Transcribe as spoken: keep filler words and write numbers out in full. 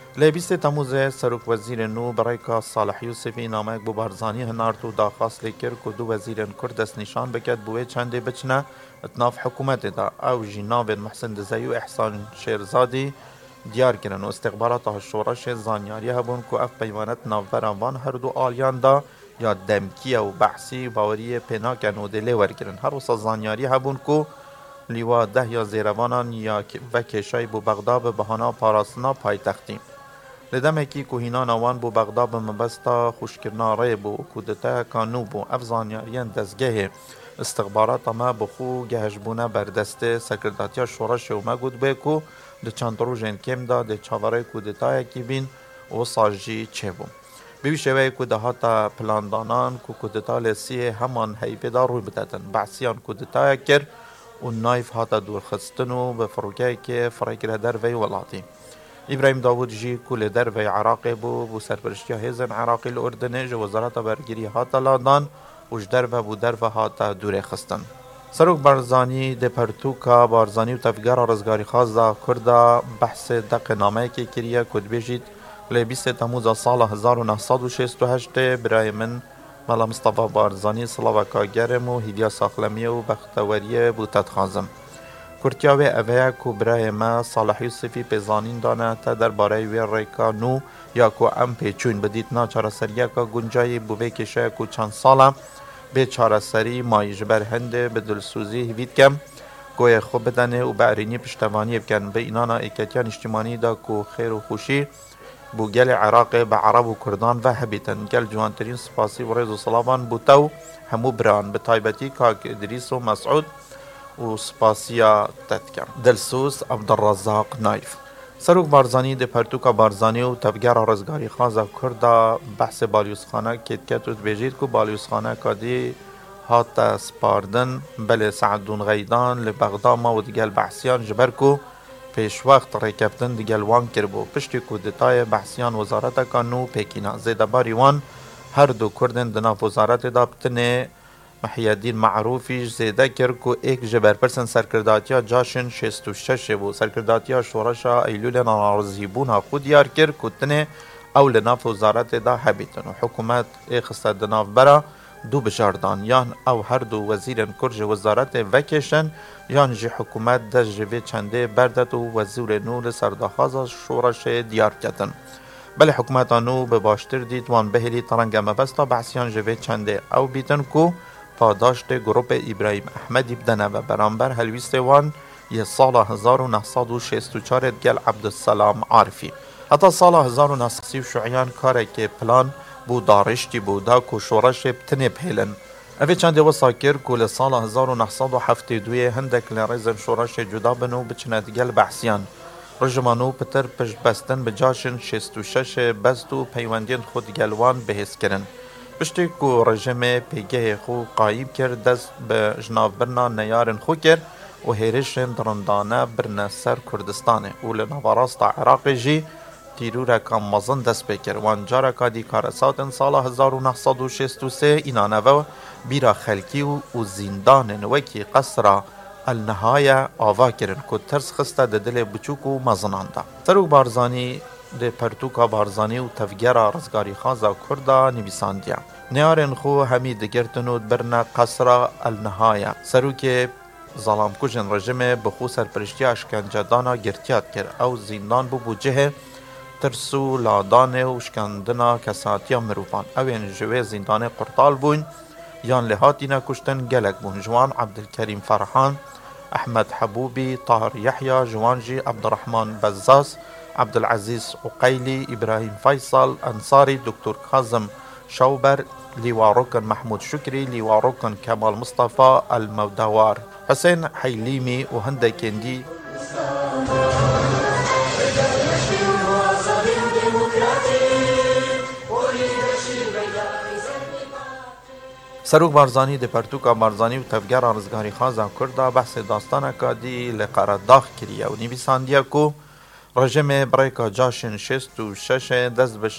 لی بیست تموز سروک وزیر نو برای که صالح یوسفی نامه بو بارزانی هنارتو داخواست لیکر که دو وزیرن کردست نشان بکد بوی چنده بچنه اتناف حکومت دا او جناب محسن دزایی و احسان شیرزادی دیار کرن و استخبارات شورش زانیاری هبون که اف پیمانت نافبران وان هر دو آلیان دا یا دمکیه و بحثی باوری پناکن و دلی ورگرن هر وصا زانیاری هبون که لیوا ده یا زیروانان یا و کشای بو بغداد بهانا پاراستنا پای تختیم لدمکی که هینان آوان بو بغداد مبستا خوشکرنا ری بو کودتا کانو بو افزانیاریان دزگه استخبارات ما بخو گهشبونه بردسته سکرداتیا شورش و مگود بکو ده چند روژن کم دا ده چاوره کودتا یکی بین و ساجی چه بو بیوی شوه که ده هاتا پلاندانان که کودتا لسیه همان حیبه دا روی بدتن بحثیان کودتا کر و نایف هاتا دور خستنو به فروکه که فرایکره در وی ولاتی ابراهیم داوود جی کل در وی عراقی بو بو سرپرشتی هیزن عراقی الاردنه جو وزارت برگیری هاتا لادان وش در و بو در و هاتا دور خستن سروک بارزانی ده پرتوکا بارزانی و تفگار رزگاری خاص دا کرده بحث دق نامه که کریه کد بیجید لی بیست تموز سال هزار و نهصد و شصت و هشت برای من مالا مصطفى بارزانی صلاوکا گرم و هیدیا ساخلمیه و بختوریه بو تدخازم کرتیاوی اوه کو برای ما صالح یوسفی پیزانین دانه تا در باره وی ریکا نو یا کو ام پیچون بدید نا چارسریه که گنجایی بوه کشه کو چند ساله به چارسری مایج بر هنده به دلسوزی هیوید کم گوی خوب بدنه و بعرینی پشتوانی بکن به اینانا ایکتیان اجتماعی دا کو خیر و خوشی بو گل عراق به عرب و کردان و هبیتن گل جوانترین سپاسی و ریز و صلابان بو تو همو بران به تایبتی کاک ادریس و مسعود و سپاسیا تدکم دلسوز عبدالرزاق نایف سروک بارزانی ده پرتوکا بارزانی و تفگر رزگاری خازا کرده بحث بالیوسخانه کت کت و تبیجید که بالیوسخانه کادی هاتا سپاردن بله سعدون غیدان لبغداد ما و دیگل بحثیان جبر کو پیش وقت ریکبتن دیگل وان کربو پشتی کودتای بحثیان وزارت کانو پیکینا زیده باری وان هر دو کردن دناف وزارت دابتنه محی الدین معروفی زیده کرد که ایک جبر پرسن سرکرداتیا جاشن شست و شش بو سرکرداتیا شورشا ایلول نارزیبون خود دیار کرد که تنه او لناف وزارت دا حبیتن و حکومت ایخست دناف برا دو بشاردان یان او هر دو وزیرن کرج وزارت وکشن یان جی حکومت دست جوی چنده بردت و وزیر نور سردخواز شورش دیار کتن بله حکومت آنو به باشتر دید وان بهلی ترنگ مبستا بحثیان جوی چنده او بیتن که پاداشت گروپ ابراهیم احمدی بدنه و برانبر هلویست وان یه سال هزار و نهصد و شصت و چهار گل عبدالسلام عارفی حتی سال هزار و نهصد و شعیان کاره که پلان بو دارشتی بودا که شورش بتنه بهلن اوه چنده و ساکر که لسال هزار و نهصد و هفتاد و دو هندک لرزن شورش جدا بنو بچند گل بحثیان رجمانو پتر پش بستن بجاشن شست و شش بست و پیوندین خود گلوان بهس کرن پشتی که رژیم پیگه خو قایب کرد دست به جناب برنا نیارن خو کرد و هیرشن درندانه برنا سر کردستانه و لنواراست عراق جی تیرور کام مزن دست بکر وانجارا کادی کارساتن سال هزار و نهصد و شصت و سه اینانه و بیرا خلکی و زندان نوکی قصر النهایه آوا کرن که ترس خسته ده دل بچوک و مزنان ده سروک بارزانی ده پرتوکا بارزانی و تفگر رزگاری خازا کرده نویساندیا نیارن خو همی دگرتنود برنا قصر النهایه سروک ظلام کجن رژیم بخو سرپرشتی اشکنجه دانا گرتیات کرد او زندان بو بوجه ترسو لادان و شکندنا کساتیا مروفان اوین جوه زندان قرطال بون یان لحاتینا کشتن گلک بون جوان عبدالکریم فرحان احمد حبوبی طاهر یحیی جوانجی عبدالرحمن بزاز عبدالعزیز عقیلی ابراهیم فیصل انصاری دکتر کاظم شوبر لیواروکن محمود شکری لیواروکن کمال مصطفى المودوار حسین حیلیمی و هندکندی سروک بارزانی ده پرتوکا بارزانی و تفگر رزگاری خازا کرده بحث داستان کادی لقرداخ کریه و نویساندیه که رژیم بریکا جاشن شست و شش دست